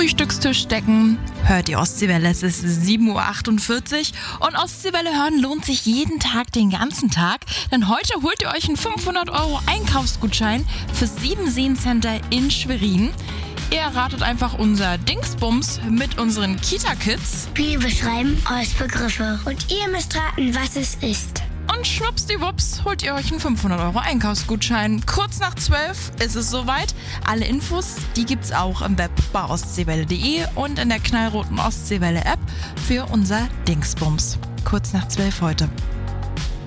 Frühstückstisch decken, hört die Ostseewelle. Es ist 7:48 Uhr und Ostseewelle hören lohnt sich jeden Tag, den ganzen Tag. Denn heute holt ihr euch einen 500 € Einkaufsgutschein fürs 7-Seen-Center in Schwerin. Ihr erratet einfach unser Dingsbums mit unseren Kita-Kids. Wir beschreiben Ostbegriffe und ihr müsst raten, was es ist. Und schwuppsdiwupps holt ihr euch einen 500 € Einkaufsgutschein. Kurz nach 12 ist es soweit. Alle Infos, die gibt's auch im Web bei ostseewelle.de und in der knallroten Ostseewelle-App für unser Dingsbums. Kurz nach 12 heute.